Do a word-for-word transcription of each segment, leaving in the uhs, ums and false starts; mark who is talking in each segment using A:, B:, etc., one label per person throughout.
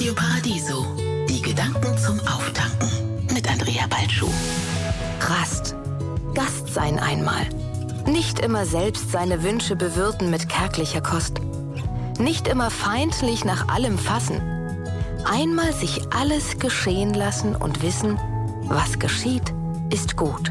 A: Radio Paradiso. Die Gedanken zum Auftanken mit Andrea Balschuh.
B: Rast. Gast sein einmal. Nicht immer selbst seine Wünsche bewirten mit kärglicher Kost. Nicht immer feindlich nach allem fassen. Einmal sich alles geschehen lassen und wissen, was geschieht, ist gut.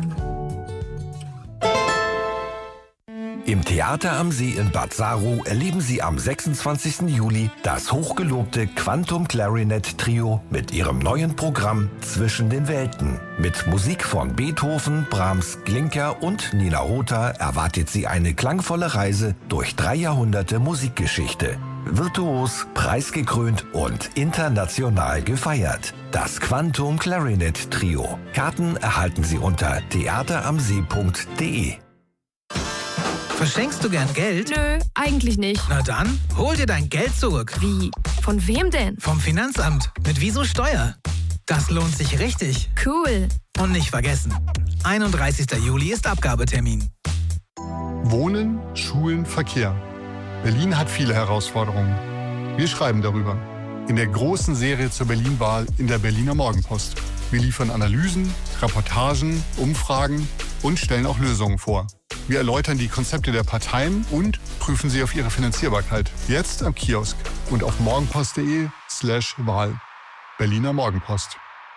C: Im Theater am See in Bad Saro erleben Sie am sechsundzwanzigsten Juli das hochgelobte Quantum Clarinet Trio mit ihrem neuen Programm Zwischen den Welten. Mit Musik von Beethoven, Brahms, Glinka und Nina Rota erwartet Sie eine klangvolle Reise durch drei Jahrhunderte Musikgeschichte. Virtuos, preisgekrönt und international gefeiert. Das Quantum Clarinet Trio. Karten erhalten Sie unter theateramsee punkt de.
D: Verschenkst du gern Geld?
E: Nö, eigentlich nicht.
D: Na dann, hol dir dein Geld zurück.
E: Wie? Von wem denn?
D: Vom Finanzamt. Mit Wieso Steuer. Das lohnt sich richtig.
E: Cool.
D: Und nicht vergessen, einunddreißigsten Juli ist Abgabetermin.
F: Wohnen, Schulen, Verkehr. Berlin hat viele Herausforderungen. Wir schreiben darüber. In der großen Serie zur Berlin-Wahl in der Berliner Morgenpost. Wir liefern Analysen, Reportagen, Umfragen und stellen auch Lösungen vor. Wir erläutern die Konzepte der Parteien und prüfen sie auf ihre Finanzierbarkeit. Jetzt am Kiosk und auf morgenpost.de slash Wahl. Berliner Morgenpost.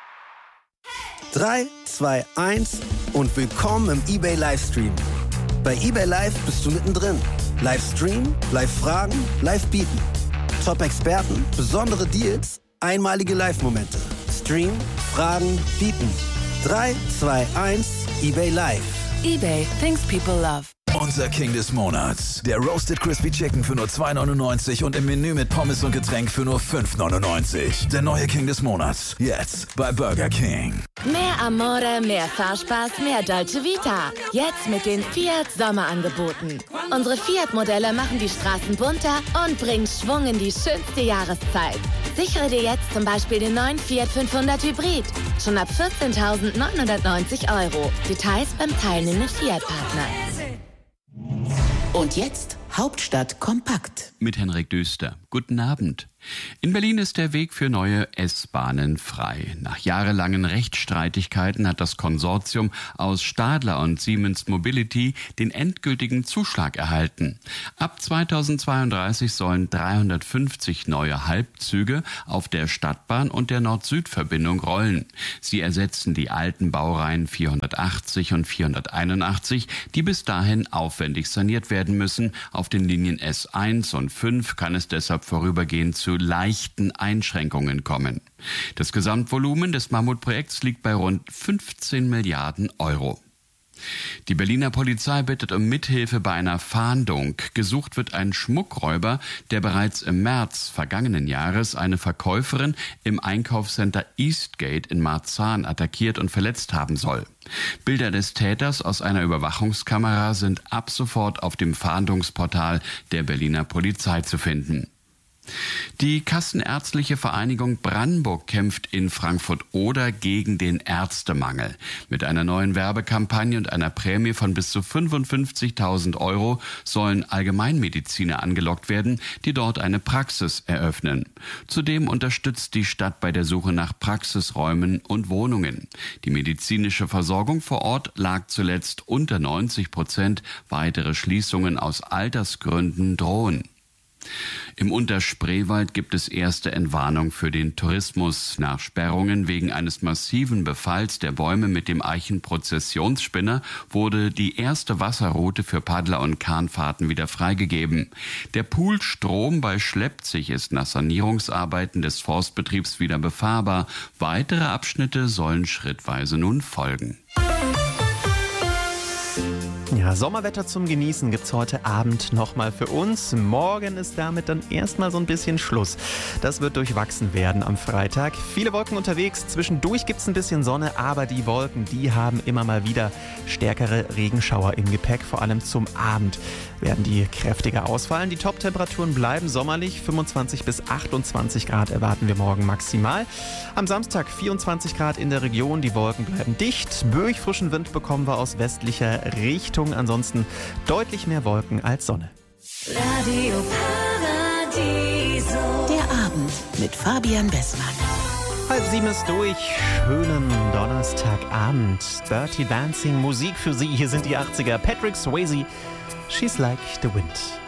G: drei, zwei, eins und willkommen im eBay Livestream. Bei eBay Live bist du mittendrin. Livestream, Live-Fragen, Live-Bieten. Top-Experten, besondere Deals, einmalige Live-Momente. Stream, Fragen, Bieten. drei, zwei, eins, eBay Live.
B: eBay, things people love.
H: Unser King des Monats. Der Roasted Crispy Chicken für nur zwei neunundneunzig und im Menü mit Pommes und Getränk für nur fünf neunundneunzig. Der neue King des Monats. Jetzt bei Burger King.
I: Mehr Amore, mehr Fahrspaß, mehr Dolce Vita. Jetzt mit den Fiat Sommerangeboten. Unsere Fiat-Modelle machen die Straßen bunter und bringen Schwung in die schönste Jahreszeit. Sichere dir jetzt zum Beispiel den neuen Fiat fünfhundert Hybrid. Schon ab vierzehntausendneunhundertneunzig Euro. Details beim teilnehmenden Fiat-Partner.
A: Und jetzt Hauptstadt kompakt.
J: Mit Henrik Döster. Guten Abend. In Berlin ist der Weg für neue S-Bahnen frei. Nach jahrelangen Rechtsstreitigkeiten hat das Konsortium aus Stadler und Siemens Mobility den endgültigen Zuschlag erhalten. Ab zweitausendzweiunddreißig sollen dreihundertfünfzig neue Halbzüge auf der Stadtbahn und der Nord-Süd-Verbindung rollen. Sie ersetzen die alten Baureihen vierhundertachtzig und vierhunderteinundachtzig, die bis dahin aufwendig saniert werden müssen. Auf den Linien S eins und fünf kann es deshalb vorübergehend zu leichten Einschränkungen kommen. Das Gesamtvolumen des Mammutprojekts liegt bei rund fünfzehn Milliarden Euro. Die Berliner Polizei bittet um Mithilfe bei einer Fahndung. Gesucht wird ein Schmuckräuber, der bereits im März vergangenen Jahres eine Verkäuferin im Einkaufscenter Eastgate in Marzahn attackiert und verletzt haben soll. Bilder des Täters aus einer Überwachungskamera sind ab sofort auf dem Fahndungsportal der Berliner Polizei zu finden. Die Kassenärztliche Vereinigung Brandenburg kämpft in Frankfurt-Oder gegen den Ärztemangel. Mit einer neuen Werbekampagne und einer Prämie von bis zu fünfundfünfzigtausend Euro sollen Allgemeinmediziner angelockt werden, die dort eine Praxis eröffnen. Zudem unterstützt die Stadt bei der Suche nach Praxisräumen und Wohnungen. Die medizinische Versorgung vor Ort lag zuletzt unter neunzig Prozent. Weitere Schließungen aus Altersgründen drohen. Im Unterspreewald gibt es erste Entwarnung für den Tourismus. Nach Sperrungen wegen eines massiven Befalls der Bäume mit dem Eichenprozessionsspinner wurde die erste Wasserroute für Paddler- und Kahnfahrten wieder freigegeben. Der Pool Strom bei Schleppzig ist nach Sanierungsarbeiten des Forstbetriebs wieder befahrbar. Weitere Abschnitte sollen schrittweise nun folgen.
K: Ja, Sommerwetter zum Genießen gibt's heute Abend nochmal für uns. Morgen ist damit dann erstmal so ein bisschen Schluss. Das wird durchwachsen werden am Freitag. Viele Wolken unterwegs, zwischendurch gibt's ein bisschen Sonne, aber die Wolken, die haben immer mal wieder stärkere Regenschauer im Gepäck. Vor allem zum Abend werden die kräftiger ausfallen. Die Top-Temperaturen bleiben sommerlich. fünfundzwanzig bis achtundzwanzig Grad erwarten wir morgen maximal. Am Samstag vierundzwanzig Grad in der Region. Die Wolken bleiben dicht. Böig frischen Wind bekommen wir aus westlicher Richtung. Ansonsten deutlich mehr Wolken als Sonne.
I: Radio Paradiso.
A: Der Abend mit mit Fabian Bessmann.
K: Halb sieben ist durch. Schönen Donnerstagabend. Dirty Dancing, Musik für Sie. Hier sind die achtziger. Patrick Swayze, She's Like the Wind.